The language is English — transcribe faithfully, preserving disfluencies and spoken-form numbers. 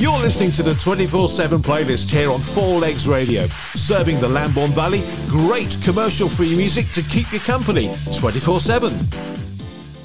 You're listening to the twenty-four seven playlist here on Four Legs Radio, serving the Lambourne Valley. Great commercial-free music to keep you company twenty-four seven.